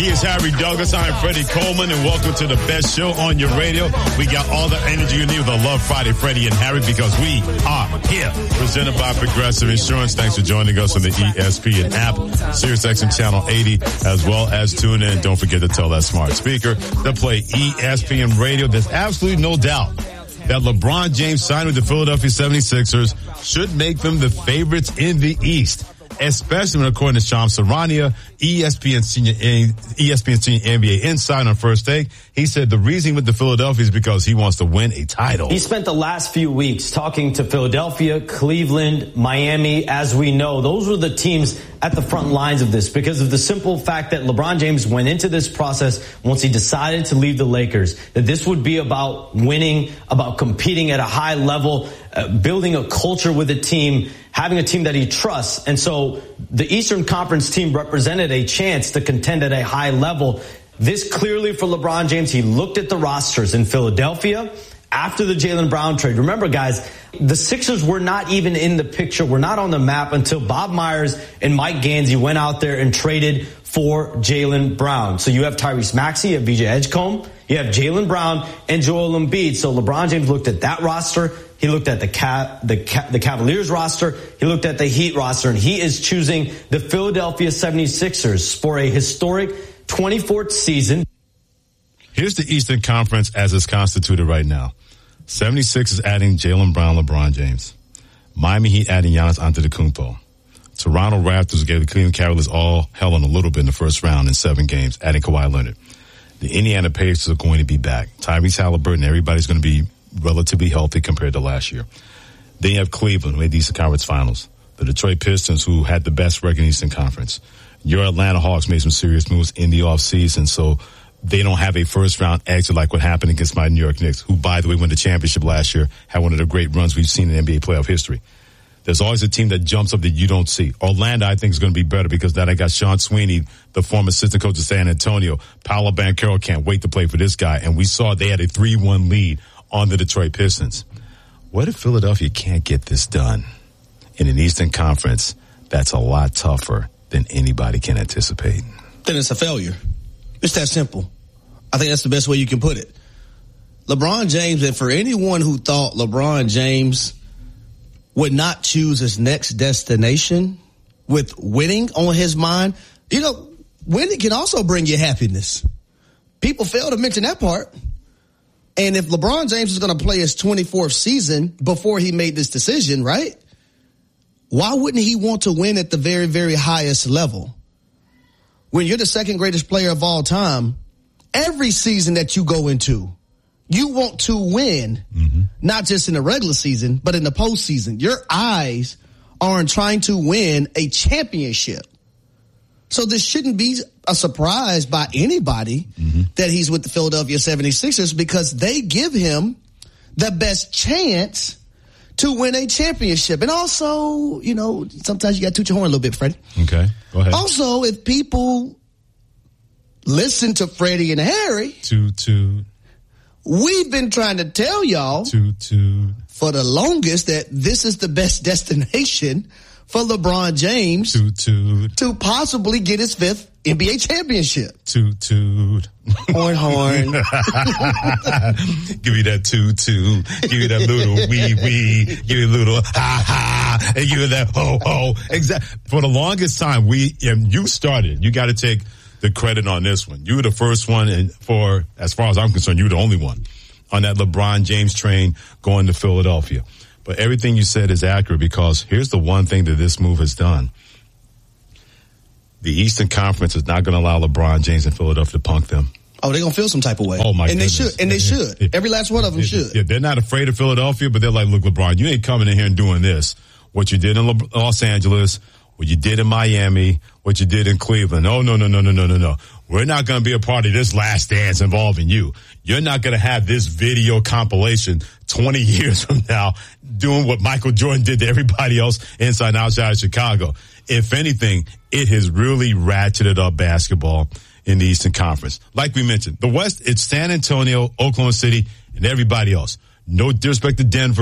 He is Harry Douglas. I'm Freddie Coleman, and welcome to the best show on your radio. We got all the energy you need with a Love Friday, Freddie and Harry, because we are here. Presented by Progressive Insurance. Thanks for joining us on the ESPN app, SiriusXM Channel 80, as well as tune in. Don't forget to tell that smart speaker to play ESPN Radio. There's absolutely no doubt that LeBron James signing with the Philadelphia 76ers should make them the favorites in the East, especially when, according to Shams Charania, ESPN senior NBA insider on First Take, he said the reason he went to Philadelphia is because he wants to win a title. He spent the last few weeks talking to Philadelphia, Cleveland, Miami. As we know, those were the teams at the front lines of this because of the simple fact that LeBron James went into this process once he decided to leave the Lakers, that this would be about winning, about competing at a high level, building a culture with a team, having a team that he trusts. And so the Eastern Conference team represented a chance to contend at a high level. This clearly for LeBron James, he looked at the rosters in Philadelphia after the Jaylen Brown trade. Remember, guys, the Sixers were not even in the picture, were not on the map until Bob Myers and Mike Gansey went out there and traded for Jaylen Brown. So you have Tyrese Maxey, you have VJ Edgecombe, you have Jaylen Brown and Joel Embiid. So LeBron James looked at that roster. He looked at the Cavaliers roster. He looked at the Heat roster, and he is choosing the Philadelphia 76ers for a historic 24th season. Here's the Eastern Conference as it's constituted right now. 76 is adding Jaylen Brown, LeBron James. Miami Heat adding Giannis Antetokounmpo. Toronto Raptors gave the Cleveland Cavaliers all hell on a little bit in the first round in 7 games, adding Kawhi Leonard. The Indiana Pacers are going to be back. Tyrese Halliburton, everybody's going to be relatively healthy compared to last year. Then you have Cleveland, who made the Eastern Conference Finals. The Detroit Pistons, who had the best record in the Eastern Conference. Your Atlanta Hawks made some serious moves in the offseason, so they don't have a first-round exit like what happened against my New York Knicks, who, by the way, won the championship last year, had one of the great runs we've seen in NBA playoff history. There's always a team that jumps up that you don't see. Orlando, I think, is going to be better because now they got Sean Sweeney, the former assistant coach of San Antonio. Paolo Banchero can't wait to play for this guy, and we saw they had a 3-1 lead on the Detroit Pistons. What if Philadelphia can't get this done in an Eastern Conference that's a lot tougher than anybody can anticipate? Then it's a failure. It's that simple. I think that's the best way you can put it. LeBron James, and for anyone who thought LeBron James would not choose his next destination with winning on his mind, you know, winning can also bring you happiness. People fail to mention that part. And if LeBron James is going to play his 24th season before he made this decision, right? Why wouldn't he want to win at the very, very highest level? When you're the second greatest player of all time, every season that you go into, you want to win, not just in the regular season, but in the postseason. Your eyes are on trying to win a championship. So this shouldn't be a surprise by anybody that he's with the Philadelphia 76ers because they give him the best chance to win a championship. And also, you know, sometimes you got to toot your horn a little bit, Freddie. Okay, go ahead. Also, if people listen to Freddie and Harry, we've been trying to tell y'all for the longest that this is the best destination for LeBron James to possibly get his 5th NBA championship. Horn. Give me that toot. Give me that little wee. Give me a little ha, and give me that ho. Exactly. For the longest time, you started. You got to take the credit on this one. You were the first one, and for as far as I'm concerned, you were the only one on that LeBron James train going to Philadelphia. But everything you said is accurate because here's the one thing that this move has done. The Eastern Conference is not going to allow LeBron James and Philadelphia to punk them. Oh, they're going to feel some type of way. Oh, my goodness. They should. Every last one of them should. Yeah, they're not afraid of Philadelphia, but they're like, look, LeBron, you ain't coming in here and doing this. What you did in Los Angeles, what you did in Miami, what you did in Cleveland. Oh, no. We're not going to be a part of this last dance involving you. You're not going to have this video compilation 20 years from now doing what Michael Jordan did to everybody else inside and outside of Chicago. If anything, it has really ratcheted up basketball in the Eastern Conference. Like we mentioned, the West, it's San Antonio, Oklahoma City, and everybody else. No disrespect to Denver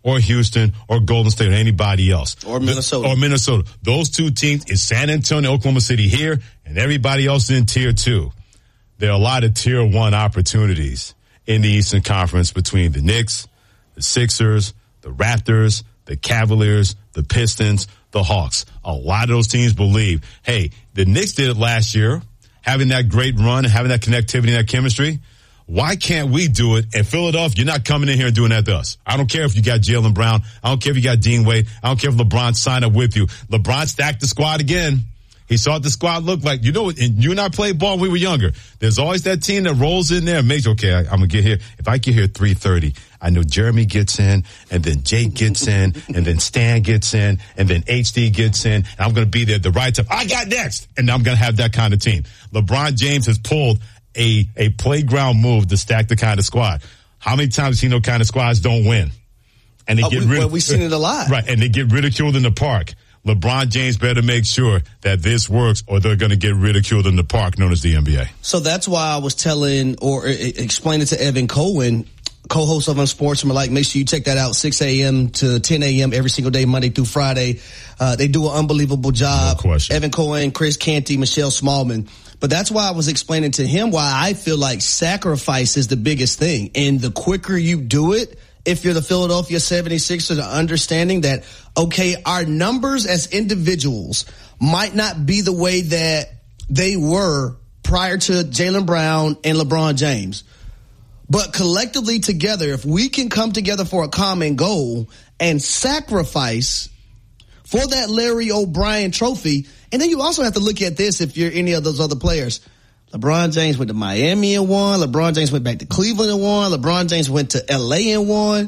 or Houston or Golden State or anybody else. Or Minnesota. Those two teams is San Antonio, Oklahoma City here, and everybody else in Tier 2. There are a lot of Tier 1 opportunities in the Eastern Conference between the Knicks, the Sixers, the Raptors, the Cavaliers, the Pistons, the Hawks. A lot of those teams believe, hey, the Knicks did it last year, having that great run, having that connectivity and that chemistry. Why can't we do it? And Philadelphia, you're not coming in here and doing that to us. I don't care if you got Jaylen Brown. I don't care if you got Dean Wade. I don't care if LeBron signed up with you. LeBron stacked the squad again. He saw what the squad looked like. You know, and you and I played ball when we were younger. There's always that team that rolls in there and makes, okay, I'm going to get here. If I get here at 3:30, I know Jeremy gets in, and then Jake gets in, and then Stan gets in, and then HD gets in, and I'm going to be there at the right time. I got next. And I'm going to have that kind of team. LeBron James has pulled a playground move to stack the kind of squad. How many times have you seen those kind of squads don't win? And they we've seen it a lot. Right, and they get ridiculed in the park. LeBron James better make sure that this works or they're going to get ridiculed in the park known as the NBA. So that's why I was telling or explaining to Evan Cohen, co-host of Unsportsmanlike, make sure you check that out, 6 a.m. to 10 a.m. every single day, Monday through Friday. They do an unbelievable job. No question. Evan Cohen, Chris Canty, Michelle Smallman. But that's why I was explaining to him why I feel like sacrifice is the biggest thing. And the quicker you do it, if you're the Philadelphia 76ers, understanding that, okay, our numbers as individuals might not be the way that they were prior to Jaylen Brown and LeBron James. But collectively together, if we can come together for a common goal and sacrifice for that Larry O'Brien trophy, and then you also have to look at this if you're any of those other players. LeBron James went to Miami and won. LeBron James went back to Cleveland and won. LeBron James went to L.A. and won.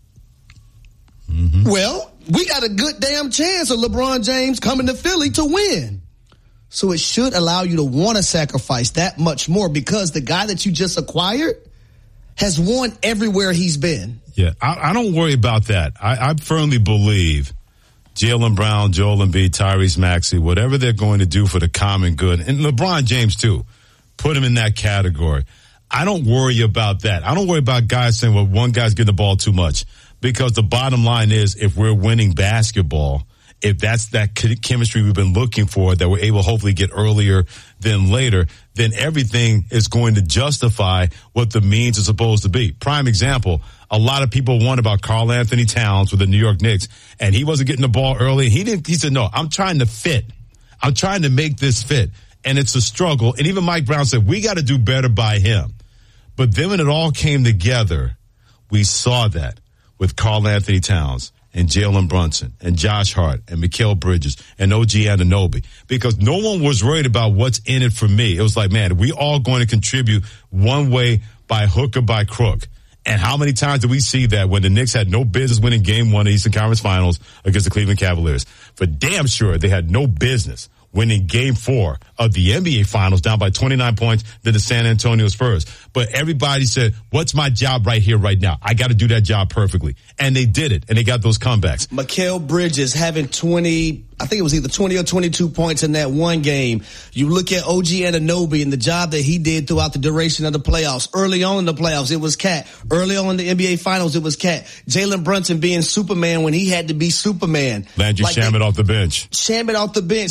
Mm-hmm. Well, we got a good damn chance of LeBron James coming to Philly to win. So it should allow you to want to sacrifice that much more because the guy that you just acquired has won everywhere he's been. Yeah, I don't worry about that. I firmly believe Jaylen Brown, Joel Embiid, Tyrese Maxey, whatever they're going to do for the common good, and LeBron James too, put him in that category. I don't worry about that. I don't worry about guys saying, well, one guy's getting the ball too much. Because the bottom line is, if we're winning basketball, if that's that chemistry we've been looking for that we're able to hopefully get earlier than later, then everything is going to justify what the means is supposed to be. Prime example, a lot of people won about Karl Anthony Towns with the New York Knicks, and he wasn't getting the ball early. He said, no, I'm trying to fit. I'm trying to make this fit. And it's a struggle. And even Mike Brown said, we got to do better by him. But then when it all came together, we saw that with Karl Anthony Towns and Jalen Brunson and Josh Hart and Mikal Bridges and OG Anunoby, because no one was worried about what's in it for me. It was like, man, we all going to contribute one way by hook or by crook. And how many times did we see that when the Knicks had no business winning game one of the Eastern Conference Finals against the Cleveland Cavaliers? For damn sure, they had no business winning game 4 of the NBA Finals down by 29 points than the San Antonio Spurs. But everybody said, what's my job right here, right now? I got to do that job perfectly. And they did it, and they got those comebacks. Mikal Bridges having 20, I think it was either 20 or 22 points in that one game. You look at OG Anunoby and the job that he did throughout the duration of the playoffs. Early on in the playoffs, it was Cat. Early on in the NBA Finals, it was Cat. Jalen Brunson being Superman when he had to be Superman. Landry Shamet off the bench. Shamet off the bench.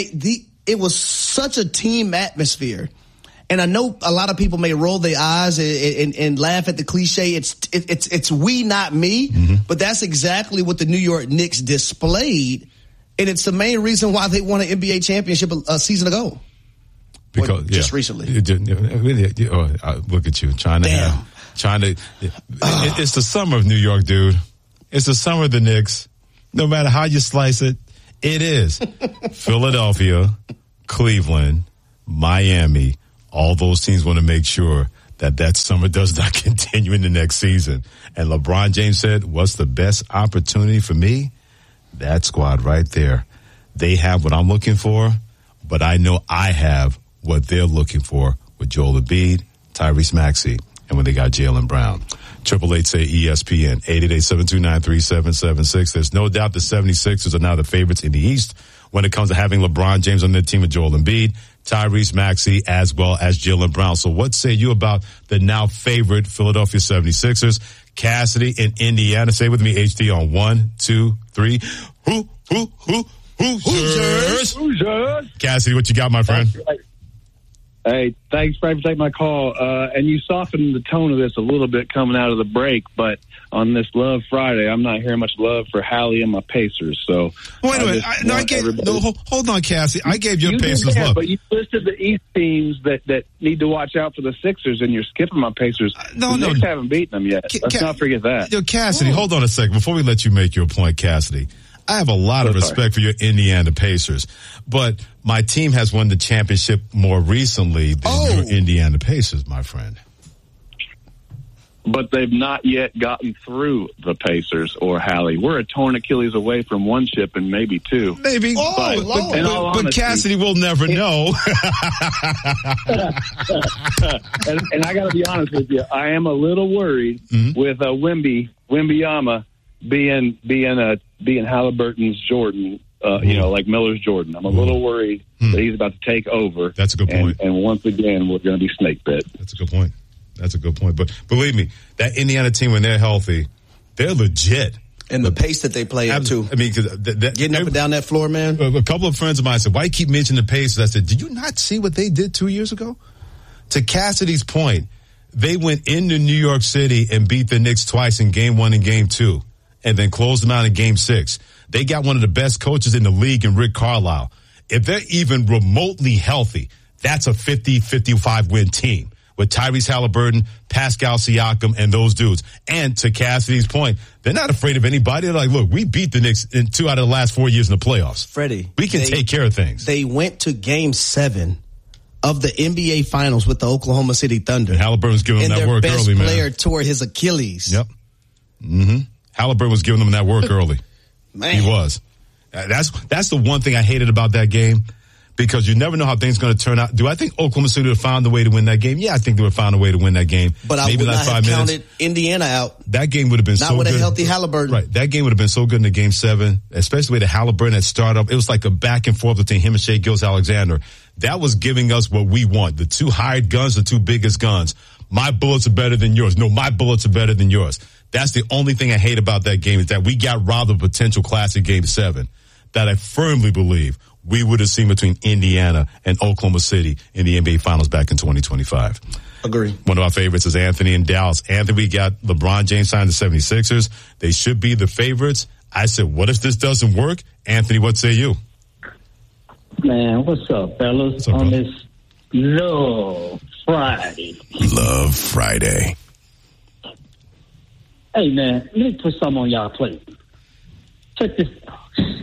It was such a team atmosphere. And I know a lot of people may roll their eyes and laugh at the cliche. It's we, not me. Mm-hmm. But that's exactly what the New York Knicks displayed. And it's the main reason why they won an NBA championship a season ago. Because just recently. Look at you it's the summer of New York, dude. It's the summer of the Knicks. No matter how you slice it, it is. Philadelphia, Cleveland, Miami, all those teams want to make sure that summer does not continue in the next season. And LeBron James said, what's the best opportunity for me? That squad right there. They have what I'm looking for, but I know I have what they're looking for with Joel Embiid, Tyrese Maxey, and when they got Jaylen Brown. 888-SAY-ESPN, 888-729-3776. There's no doubt the 76ers are now the favorites in the East when it comes to having LeBron James on their team with Joel Embiid, Tyrese Maxey, as well as Jaylen Brown. So what say you about the now favorite Philadelphia 76ers? Cassidy in Indiana. Say with me, HD, on 1, 2, 3. Hoosiers. Cassidy, what you got, my friend? Hey, thanks for taking my call. And you softened the tone of this a little bit coming out of the break, but on this Love Friday, I'm not hearing much love for Hallie and my Pacers. So wait a minute. Hold on, Cassidy. I gave your Pacers love. But you listed the East teams that need to watch out for the Sixers, and you're skipping my Pacers. The Knicks haven't beaten them yet. Let's not forget that. Yo, Cassidy, hold on a second. Before we let you make your point, Cassidy, I have a lot of respect for your Indiana Pacers, but my team has won the championship more recently than your Indiana Pacers, my friend. But they've not yet gotten through the Pacers or Hallie. We're a torn Achilles away from one chip and maybe two. Maybe. But Cassidy will never know. and I got to be honest with you. I am a little worried with Wembanyama being Halliburton's Jordan, like Miller's Jordan. I'm a little worried that he's about to take over. That's a good point. And once again, we're going to be snake bit. That's a good point. But believe me, that Indiana team, when they're healthy, they're legit. And the pace that they play at, too. I mean, getting up and down that floor, man. A couple of friends of mine said, why you keep mentioning the Pacers? I said, did you not see what they did 2 years ago? To Cassidy's point, they went into New York City and beat the Knicks twice in Game 1 and Game 2, and then closed them out in Game 6. They got one of the best coaches in the league in Rick Carlisle. If they're even remotely healthy, that's a 50-55 win team with Tyrese Halliburton, Pascal Siakam, and those dudes. And to Cassidy's point, they're not afraid of anybody. They're like, look, we beat the Knicks in 2 out of the last 4 years in the playoffs. Freddie. We can take care of things. They went to Game 7 of the NBA Finals with the Oklahoma City Thunder. And Halliburton's giving them that work early, man. And their best player tore his Achilles. Yep. Halliburton was giving them that work early. Man. He was. That's the one thing I hated about that game, because you never know how things are going to turn out. Do I think Oklahoma City would have found a way to win that game? Yeah, I think they would have found a way to win that game. But I would not have counted Indiana out. That game would have been so good. Not with a healthy Halliburton. Right. That game would have been so good in the Game 7, especially with the Halliburton at startup. It was like a back and forth between him and Shai Gilgeous-Alexander. That was giving us what we want. The 2 hired guns, the 2 biggest guns. My bullets are better than yours. No, my bullets are better than yours. That's the only thing I hate about that game, is that we got robbed of a potential classic Game 7 that I firmly believe we would have seen between Indiana and Oklahoma City in the NBA Finals back in 2025. Agree. One of our favorites is Anthony in Dallas. Anthony, we got LeBron James signed the 76ers. They should be the favorites. I said, what if this doesn't work? Anthony, what say you? Man, what's up, fellas? What's up, on brother? This Love Friday. Love Friday. Hey, man, let me put something on y'all plate. Check this out.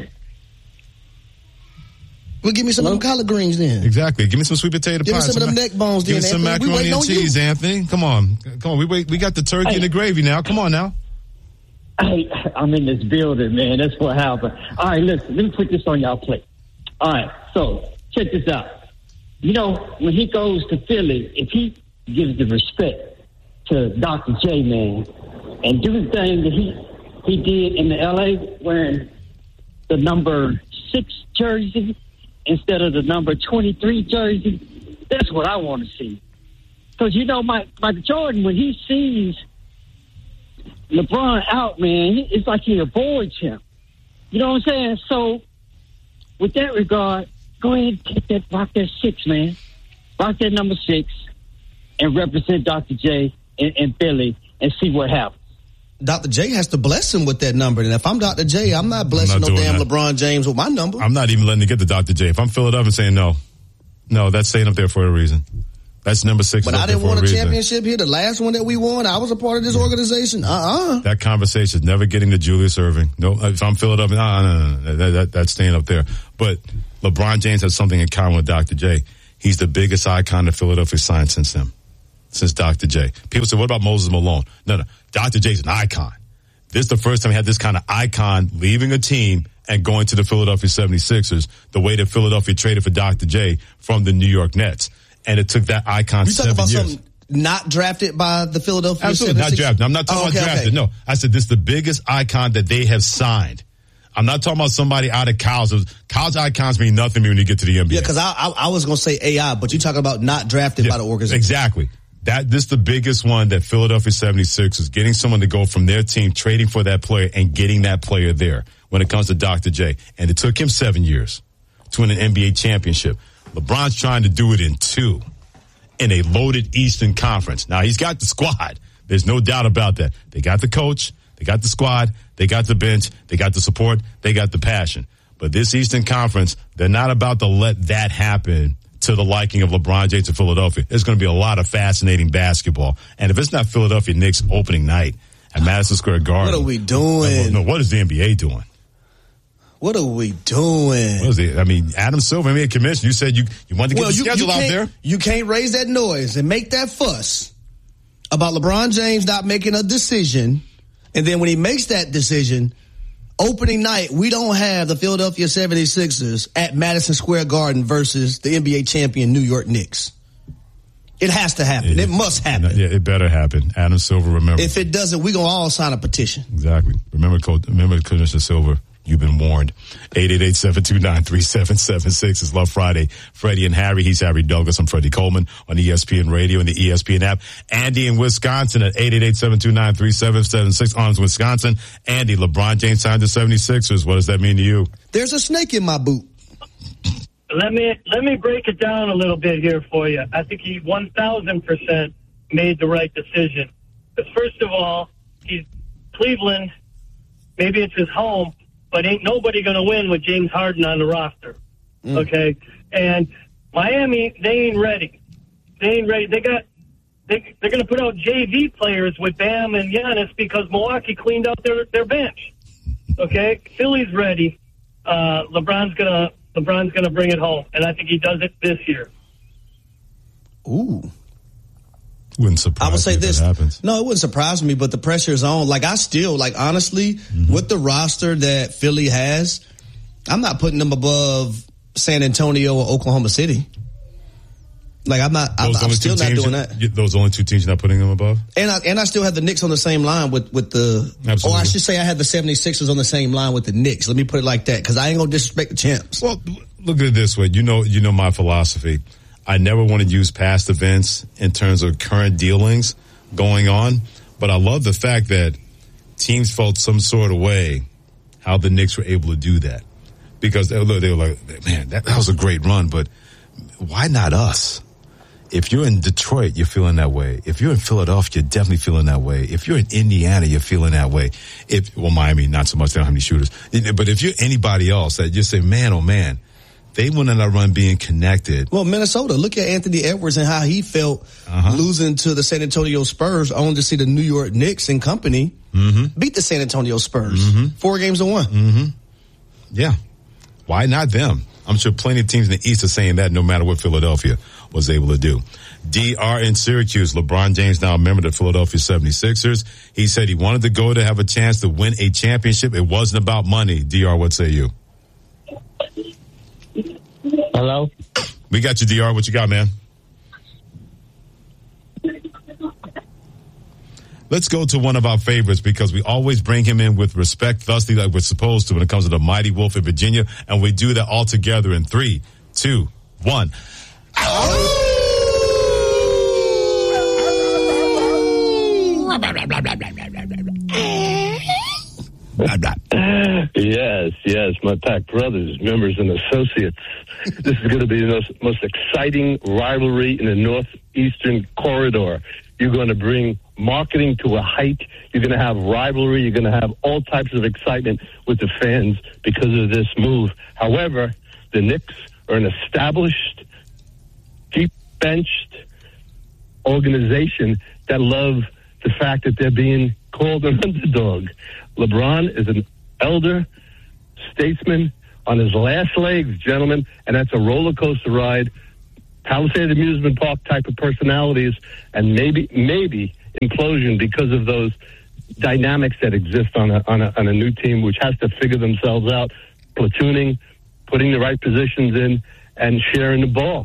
Well, give me some of them collard greens then. Exactly. Give me some sweet potato pie. Give me some of them neck bones then, Give me some Anthony. macaroni and cheese, Anthony. Come on. We got the turkey and the gravy now. Come on now. Hey, I'm in this building, man. That's what happened. All right, listen, let me put this on y'all plate. All right, so check this out. You know, when he goes to Philly, if he gives the respect to Dr. J, man, and do the thing that he did in the L.A. wearing the number 6 jersey instead of the number 23 jersey, that's what I want to see. Because, you know, Michael Jordan, when he sees LeBron out, man, it's like he avoids him. You know what I'm saying? So, with that regard, go ahead and rock that 6, man. Rock that number 6 and represent Dr. J in Philly and see what happens. Dr. J has to bless him with that number. And if I'm Dr. J, I'm not blessing no damn LeBron James with my number. I'm not even letting it get to Dr. J. If I'm Philadelphia and saying no, that's staying up there for a reason. That's number 6. But I didn't want a championship here. The last one that we won, I was a part of this organization. That conversation is never getting to Julius Erving. No, if I'm Philadelphia, no. That's staying up there. But LeBron James has something in common with Dr. J. He's the biggest icon that Philadelphia signed since Dr. J. People say, what about Moses Malone? No. Dr. J's an icon. This is the first time we had this kind of icon leaving a team and going to the Philadelphia 76ers, the way that Philadelphia traded for Dr. J from the New York Nets. And it took that icon 7 years. You talking about something not drafted by the Philadelphia 76ers? Absolutely, not drafted. I'm not talking about drafted. Okay. No, I said this is the biggest icon that they have signed. I'm not talking about somebody out of college. College icons mean nothing to me when you get to the NBA. Yeah, because I was going to say AI, but you're talking about not drafted by the organization. Exactly. This is the biggest one that Philadelphia 76ers, getting someone to go from their team, trading for that player and getting that player there when it comes to Dr. J. And it took him 7 years to win an NBA championship. LeBron's trying to do it in 2 in a loaded Eastern Conference. Now, he's got the squad. There's no doubt about that. They got the coach. They got the squad. They got the bench. They got the support. They got the passion. But this Eastern Conference, they're not about to let that happen to the liking of LeBron James in Philadelphia. There's going to be a lot of fascinating basketball. And if it's not Philadelphia Knicks opening night at Madison Square Garden. What are we doing? No, what is the NBA doing? What are we doing? What is it? I mean, Adam Silver, NBA commissioner, you said you wanted to get the schedule out there. You can't raise that noise and make that fuss about LeBron James not making a decision. And then when he makes that decision, opening night, we don't have the Philadelphia 76ers at Madison Square Garden versus the NBA champion New York Knicks. It has to happen. It must happen. Yeah, it better happen. Adam Silver, remember. If it doesn't, we're going to all sign a petition. Exactly. Remember Commissioner Silver. You've been warned. 888-729-3776 is Love Friday. Freddie and Harry. He's Harry Douglas. I'm Freddie Coleman on ESPN Radio and the ESPN app. Andy in Wisconsin at 888-729-3776 on Wisconsin. Andy, LeBron James signed the 76ers. What does that mean to you? There's a snake in my boot. Let me break it down a little bit here for you. I think he 1,000% made the right decision. Because first of all, he's Cleveland. Maybe it's his home, but ain't nobody going to win with James Harden on the roster. Okay? And Miami, they ain't ready. They're going to put out JV players with Bam and Giannis because Milwaukee cleaned out their bench. Okay? Philly's ready. LeBron's going to bring it home, and I think he does it this year. Ooh. Wouldn't surprise I would say me if this. that happens. No, it wouldn't surprise me, but the pressure is on. Like, I still, honestly, with the roster that Philly has, I'm not putting them above San Antonio or Oklahoma City. I'm still not doing that. Those only 2 teams you're not putting them above? And I still have the Knicks on the same line with the, Absolutely. or I should say I had the 76ers on the same line with the Knicks. Let me put it like that, because I ain't going to disrespect the champs. Well, look at it this way. You know my philosophy. I never want to use past events in terms of current dealings going on, but I love the fact that teams felt some sort of way how the Knicks were able to do that, because they were like, man, that was a great run, but why not us? If you're in Detroit, you're feeling that way. If you're in Philadelphia, you're definitely feeling that way. If you're in Indiana, you're feeling that way. Miami, not so much, they don't have any shooters. But if you're anybody else, that just say, man, oh man, they went on that run being connected. Well, Minnesota, look at Anthony Edwards and how he felt losing to the San Antonio Spurs, only to see the New York Knicks and company beat the San Antonio Spurs 4 games to 1. Yeah. Why not them? I'm sure plenty of teams in the East are saying that no matter what Philadelphia was able to do. DR in Syracuse, LeBron James now a member of the Philadelphia 76ers. He said he wanted to go to have a chance to win a championship. It wasn't about money. DR, what say you? Hello? We got you, DR. What you got, man? Let's go to one of our favorites because we always bring him in with respect, thusly like we're supposed to when it comes to the mighty Wolf in Virginia, and we do that all together in 3, 2, 1. Yes, my Pack brothers, members, and associates. This is going to be the most exciting rivalry in the Northeastern Corridor. You're going to bring marketing to a height. You're going to have rivalry. You're going to have all types of excitement with the fans because of this move. However, the Knicks are an established, deep-benched organization that love the fact that they're being called an underdog. LeBron is an elder statesman on his last legs, gentlemen, and that's a roller coaster ride. Palisade Amusement Park type of personalities, and maybe implosion because of those dynamics that exist on a new team, which has to figure themselves out, platooning, putting the right positions in, and sharing the ball.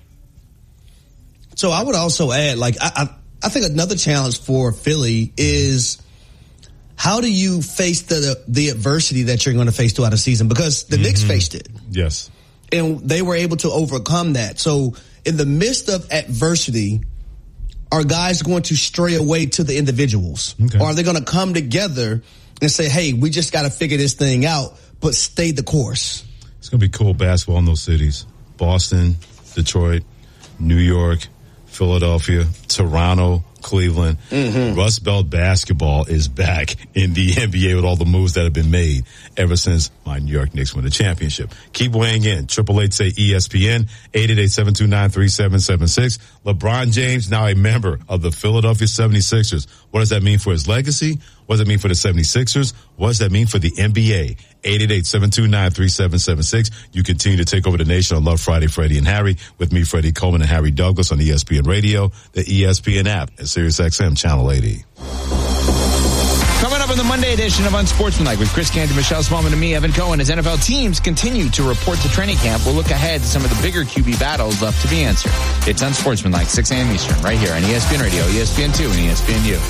So I would also add, I think another challenge for Philly is how do you face the adversity that you're going to face throughout the season? Because the Knicks faced it. Yes. And they were able to overcome that. So in the midst of adversity, are guys going to stray away to the individuals? Okay. Or are they going to come together and say, hey, we just got to figure this thing out, but stay the course? It's going to be cool basketball in those cities. Boston, Detroit, New York, Philadelphia, Toronto, Cleveland. Rust Belt basketball is back in the NBA with all the moves that have been made ever since my New York Knicks won the championship. Keep weighing in. 888-SAY-ESPN, 888-729-3776. LeBron James, now a member of the Philadelphia 76ers. What does that mean for his legacy? What does that mean for the 76ers? What does that mean for the NBA? 888-729-3776. You continue to take over the nation on Love Friday, Freddie and Harry, with me, Freddie Coleman and Harry Douglas on ESPN Radio, the ESPN app, and SiriusXM Channel 80. Coming up on the Monday edition of Unsportsmanlike with Chris Canty, Michelle Smallman, and me, Evan Cohen, as NFL teams continue to report to training camp, we'll look ahead to some of the bigger QB battles left to be answered. It's Unsportsmanlike, 6 a.m. Eastern, right here on ESPN Radio, ESPN2, and ESPNU.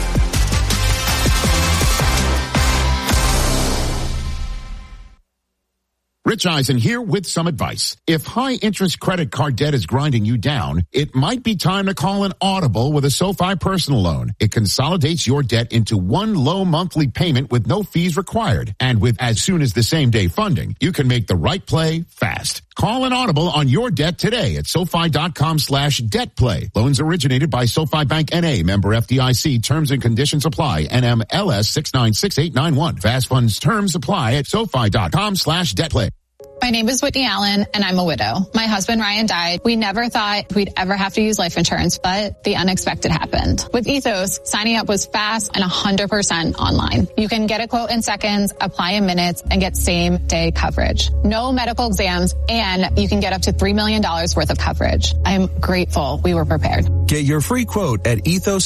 Rich Eisen here with some advice. If high-interest credit card debt is grinding you down, it might be time to call an Audible with a SoFi personal loan. It consolidates your debt into one low monthly payment with no fees required. And with as soon as the same-day funding, you can make the right play fast. Call an Audible on your debt today at SoFi.com/debtplay. Loans originated by SoFi Bank N.A., member FDIC. Terms and conditions apply. NMLS 696891. Fast funds terms apply at SoFi.com/debtplay. My name is Whitney Allen, and I'm a widow. My husband, Ryan, died. We never thought we'd ever have to use life insurance, but the unexpected happened. With Ethos, signing up was fast and 100% online. You can get a quote in seconds, apply in minutes, and get same-day coverage. No medical exams, and you can get up to $3 million worth of coverage. I'm grateful we were prepared. Get your free quote at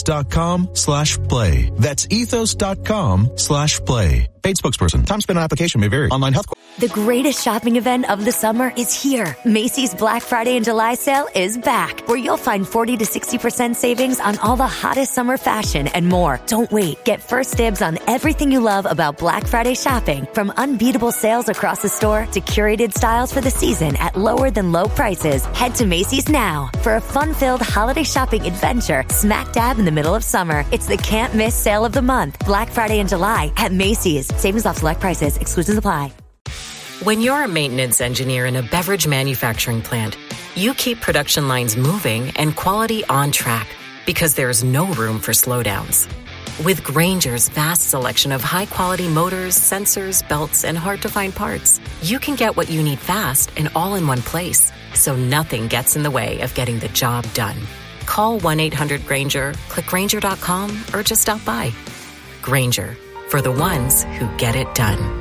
ethos.com/play. That's ethos.com/play. Paid spokesperson. Time spent on application may vary. Online health. The greatest shopping event of the summer is here. Macy's Black Friday and July sale is back, where you'll find 40 to 60% savings on all the hottest summer fashion and more. Don't wait. Get first dibs on everything you love about Black Friday shopping, from unbeatable sales across the store to curated styles for the season at lower than low prices. Head to Macy's now for a fun-filled holiday shopping adventure smack dab in the middle of summer. It's the can't miss sale of the month. Black Friday and July at Macy's. Savings off select prices. Exclusions apply. When you're a maintenance engineer in a beverage manufacturing plant, you keep production lines moving and quality on track because there's no room for slowdowns. With Grainger's vast selection of high-quality motors, sensors, belts, and hard-to-find parts, you can get what you need fast and all in one place, so nothing gets in the way of getting the job done. Call 1-800-GRAINGER, click Grainger.com, or just stop by. Grainger, for the ones who get it done.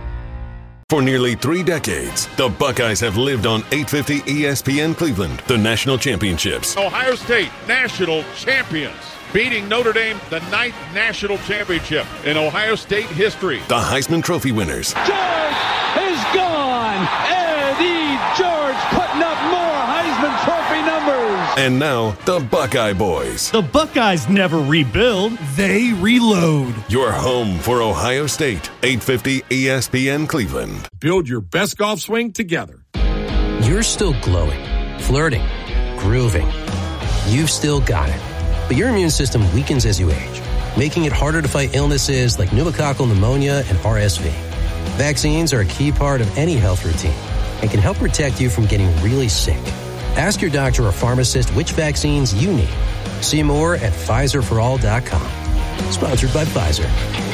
For nearly 3 decades, the Buckeyes have lived on 850 ESPN Cleveland, the national championships. Ohio State national champions, beating Notre Dame, the 9th national championship in Ohio State history. The Heisman Trophy winners. George is gone. Eddie George putting up more Heisman Trophy numbers. And now, the Buckeye Boys. The Buckeyes never rebuild, they reload. Your home for Ohio State, 850 ESPN Cleveland. Build your best golf swing together. You're still glowing, flirting, grooving. You've still got it. But your immune system weakens as you age, making it harder to fight illnesses like pneumococcal pneumonia and RSV. Vaccines are a key part of any health routine and can help protect you from getting really sick. Ask your doctor or pharmacist which vaccines you need. See more at PfizerForAll.com. Sponsored by Pfizer.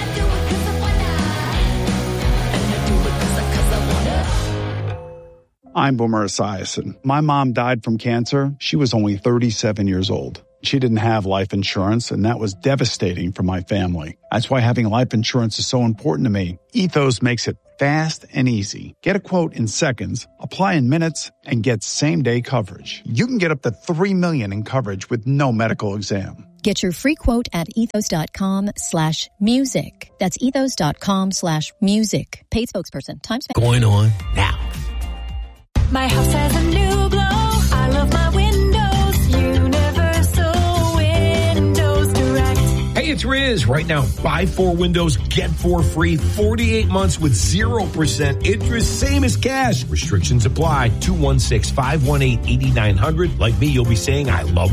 I'm Boomer Esiason. My mom died from cancer. She was only 37 years old. She didn't have life insurance, and that was devastating for my family. That's why having life insurance is so important to me. Ethos makes it fast and easy. Get a quote in seconds, apply in minutes, and get same-day coverage. You can get up to $3 million in coverage with no medical exam. Get your free quote at ethos.com/music. That's ethos.com/music. Paid spokesperson. Time spent. Going on now. My house has a new glow. I love my windows. Universal Windows Direct. Hey, it's Riz. Right now, buy 4 windows, get 4 free. 48 months with 0% interest, same as cash. Restrictions apply. 216-518-8900. Like me, you'll be saying, I love